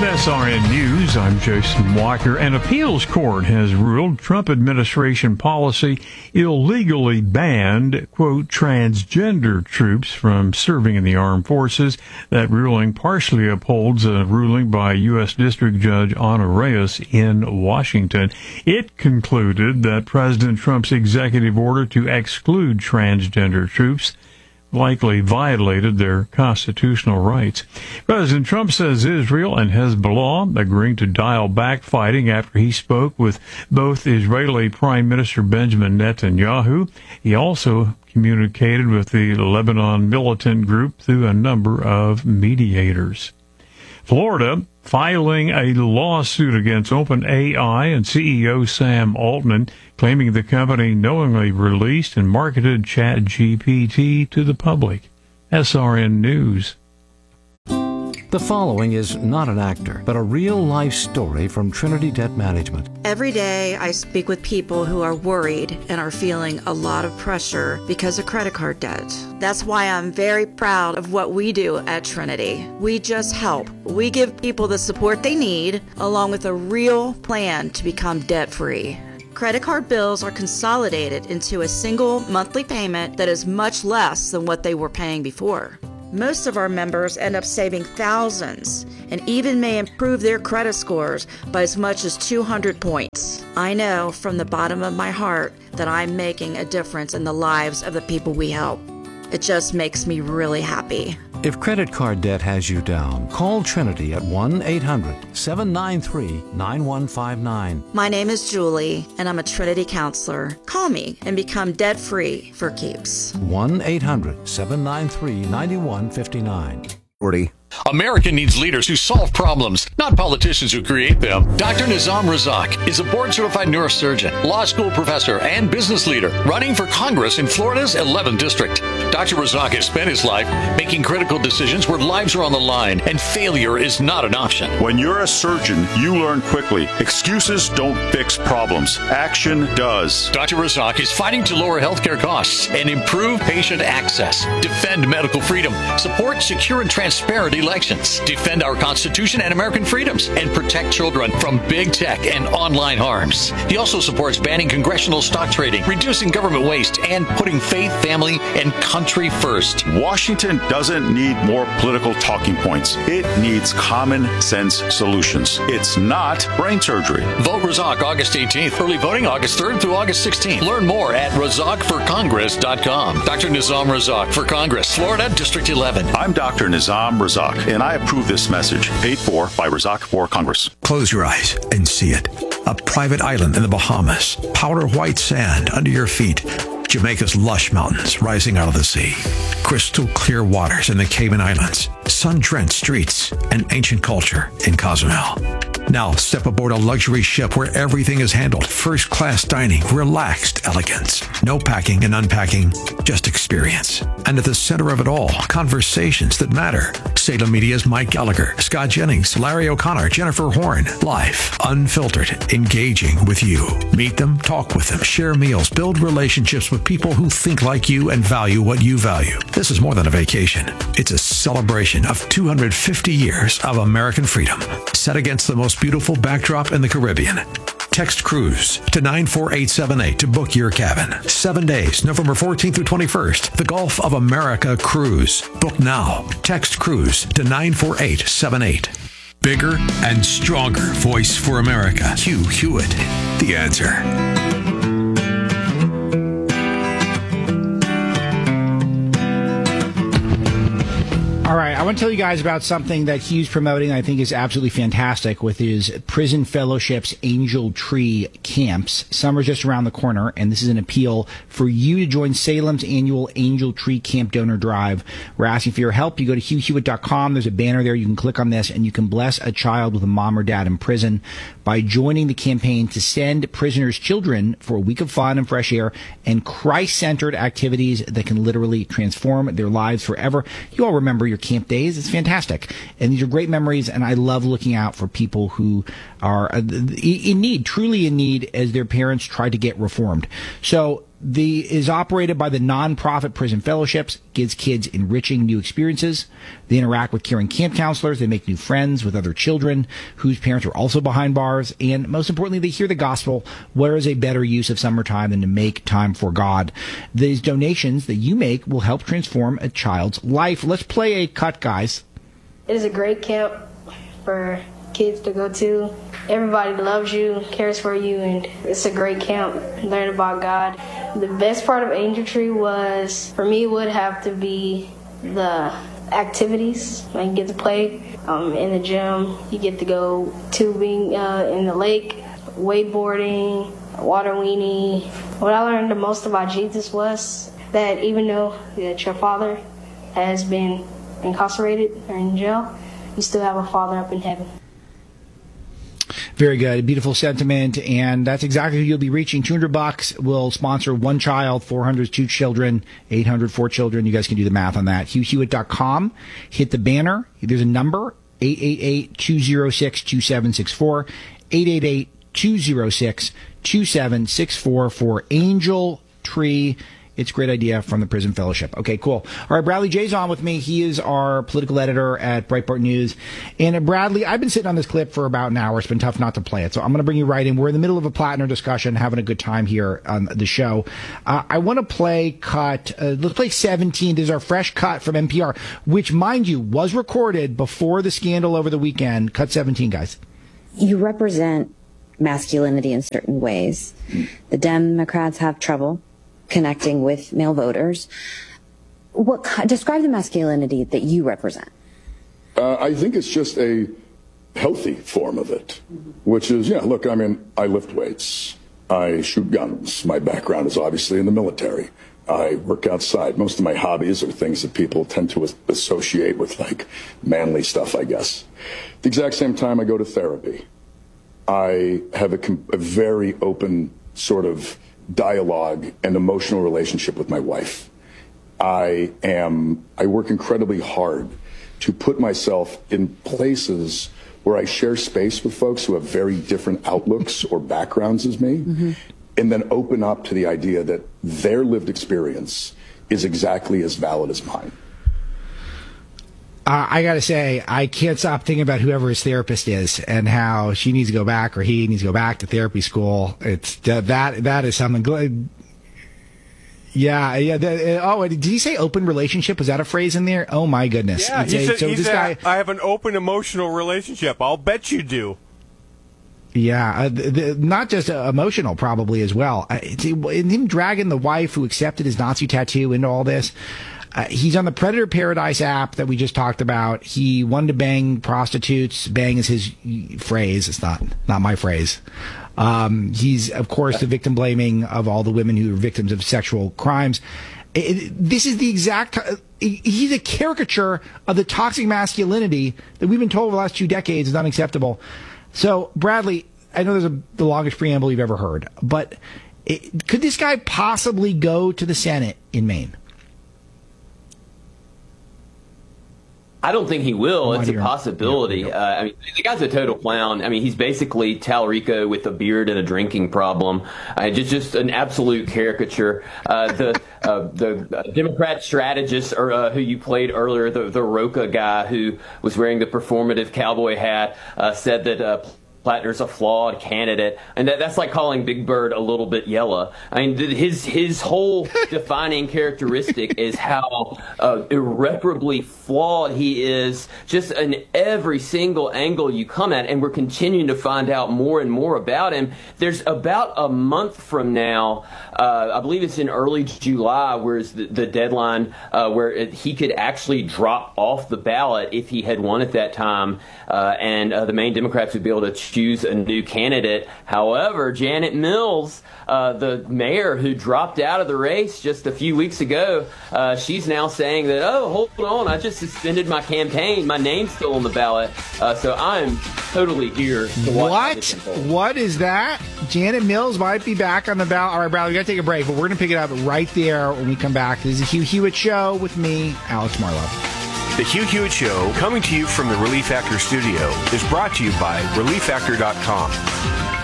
SRN News, I'm Jason Walker. An appeals court has ruled Trump administration policy illegally banned, quote, transgender troops from serving in the armed forces. That ruling partially upholds a ruling by U.S. District Judge Ana Reyes in Washington. It concluded that President Trump's executive order to exclude transgender troops likely violated their constitutional rights. President Trump says Israel and Hezbollah agreeing to dial back fighting after he spoke with both Israeli Prime Minister Benjamin Netanyahu. He also communicated with the Lebanon militant group through a number of mediators. Florida filing a lawsuit against OpenAI and CEO Sam Altman, claiming the company knowingly released and marketed ChatGPT to the public. SRN News. The following is not an actor, but a real-life story from Trinity Debt Management. Every day I speak with people who are worried and are feeling a lot of pressure because of credit card debt. That's why I'm very proud of what we do at Trinity. We just help. We give people the support they need, along with a real plan to become debt-free. Credit card bills are consolidated into a single monthly payment that is much less than what they were paying before. Most of our members end up saving thousands and even may improve their credit scores by as much as 200 points. I know from the bottom of my heart that I'm making a difference in the lives of the people we help. It just makes me really happy. If credit card debt has you down, call Trinity at 1-800-793-9159. My name is Julie, and I'm a Trinity counselor. Call me and become debt-free for keeps. 1-800-793-9159. America needs leaders who solve problems, not politicians who create them. Dr. Nizam Razak is a board-certified neurosurgeon, law school professor, and business leader running for Congress in Florida's 11th District. Dr. Razak has spent his life making critical decisions where lives are on the line and failure is not an option. When you're a surgeon, you learn quickly. Excuses don't fix problems. Action does. Dr. Razak is fighting to lower healthcare costs and improve patient access, defend medical freedom, support secure and transparent elections, defend our Constitution and American freedoms, and protect children from big tech and online harms. He also supports banning congressional stock trading, reducing government waste, and putting faith, family, and country first. Washington doesn't need more political talking points. It needs common sense solutions. It's not brain surgery. Vote Razak August 18th. Early voting August 3rd through August 16th. Learn more at razakforcongress.com. Dr. Nizam Razak for Congress, Florida, District 11. I'm Dr. Nizam Razak, and I approve this message, paid for by Razak for Congress. Close your eyes and see it. A private island in the Bahamas, powder white sand under your feet, Jamaica's lush mountains rising out of the sea, crystal clear waters in the Cayman Islands, sun-drenched streets, and ancient culture in Cozumel. Now step aboard a luxury ship where everything is handled. First-class dining, relaxed elegance. No packing and unpacking, just experience. And at the center of it all, conversations that matter. Salem Media's Mike Gallagher, Scott Jennings, Larry O'Connor, Jennifer Horn. Live, unfiltered, engaging with you. Meet them, talk with them, share meals, build relationships with people who think like you and value what you value. This is more than a vacation. It's a celebration of 250 years of American freedom, set against the most beautiful backdrop in the Caribbean. Text cruise to 94878 to book your cabin. 7 days, November 14th through 21st. The Gulf of America Cruise. Book now. Text cruise to 94878. Bigger and stronger voice for America. Hugh Hewitt. The answer. All right, I want to tell you guys about something that Hugh's promoting I think is absolutely fantastic with his Prison Fellowship's Angel Tree Camps. Summer's just around the corner, and this is an appeal for you to join Salem's annual Angel Tree Camp Donor Drive. We're asking for your help. You go to HughHewitt.com. There's a banner there. You can click on this, and you can bless a child with a mom or dad in prison by joining the campaign to send prisoners' children for a week of fun and fresh air and Christ-centered activities that can literally transform their lives forever. You all remember your camp days. It's fantastic. And these are great memories, and I love looking out for people who are in need, truly in need, as their parents try to get reformed. So is operated by the nonprofit Prison Fellowships, gives kids enriching new experiences. They interact with caring camp counselors. They make new friends with other children whose parents are also behind bars. And most importantly, they hear the gospel. Where is a better use of summertime than to make time for God? These donations that you make will help transform a child's life. Let's play a cut, guys. It is a great camp for kids to go to. Everybody loves you, cares for you, and it's a great camp. Learn about God. The best part of Angel Tree was, for me, would have to be the activities. Like you get to play in the gym. You get to go tubing in the lake, wakeboarding, water weenie. What I learned the most about Jesus was that even though that your father has been incarcerated or in jail, you still have a father up in heaven. Very good. Beautiful sentiment. And that's exactly who you'll be reaching. $200 will sponsor one child, 400 two children, 800 4 children. You guys can do the math on that. HughHewitt.com. Hit the banner. There's a number, 888-206-2764, 888-206-2764 for Angel Tree. It's a great idea from the Prison Fellowship. Okay, cool. All right, Bradley Jay's on with me. He is our political editor at Breitbart News. And Bradley, I've been sitting on this clip for about an hour. It's been tough not to play it. So I'm going to bring you right in. We're in the middle of a Plattner discussion, having a good time here on the show. I want to play cut. Let's play 17. This is our fresh cut from NPR, which, mind you, was recorded before the scandal over the weekend. Cut 17, guys. You represent masculinity in certain ways. The Democrats have trouble connecting with male voters. Describe the masculinity that you represent. I think it's just a healthy form of it, which is, look, I mean, I lift weights. I shoot guns. My background is obviously in the military. I work outside. Most of my hobbies are things that people tend to associate with, like, manly stuff, I guess. At the exact same time, I go to therapy. I have a very open sort of dialogue and emotional relationship with my wife. I work incredibly hard to put myself in places where I share space with folks who have very different outlooks or backgrounds as me, and then open up to the idea that their lived experience is exactly as valid as mine. I got to say, I can't stop thinking about whoever his therapist is and how she needs to go back or he needs to go back to therapy school. It's that is something. Yeah. Did he say open relationship? Was that a phrase in there? Oh my goodness. Yeah, I have an open emotional relationship. I'll bet you do. Yeah, not just emotional, probably as well. Him dragging the wife who accepted his Nazi tattoo into all this. He's on the Predator Paradise app that we just talked about. He wanted to bang prostitutes. Bang is his phrase. It's not my phrase. He's, of course, the victim blaming of all the women who are victims of sexual crimes. This is the exact... He's a caricature of the toxic masculinity that we've been told over the last 2 decades is unacceptable. So, Bradley, I know there's the longest preamble you've ever heard, but could this guy possibly go to the Senate in Maine? I don't think he will. It's a possibility. I mean, the guy's a total clown. I mean, he's basically Tallarico with a beard and a drinking problem. Just an absolute caricature. The Democrat strategist who you played earlier, the Roca guy who was wearing the performative cowboy hat, said that Plattner's a flawed candidate, and that's like calling Big Bird a little bit yellow. I mean, his whole defining characteristic is how irreparably flawed he is, just in every single angle you come at, and we're continuing to find out more and more about him. There's about a month from now, I believe it's in early July, where's the deadline where he could actually drop off the ballot if he had won at that time, and the Maine Democrats would be able to choose a new candidate. However, Janet Mills, the mayor who dropped out of the race just a few weeks ago, she's now saying that, hold on, I just suspended my campaign. My name's still on the ballot. So I'm totally here to watch. What is that? Janet Mills might be back on the ballot. All right, Bradley, we got to take a break, but we're going to pick it up right there when we come back. This is the Hugh Hewitt Show with me, Alex Marlowe. The Hugh Hewitt Show, coming to you from the Relief Factor studio, is brought to you by ReliefFactor.com.